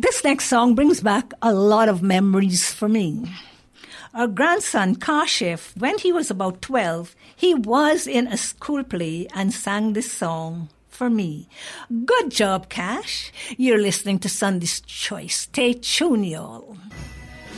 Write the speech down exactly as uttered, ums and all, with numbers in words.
This next song brings back a lot of memories for me. Our grandson, Kashif, when he was about twelve, he was in a school play and sang this song for me. Good job, Cash. You're listening to Sunday's Choice. Stay tuned, y'all.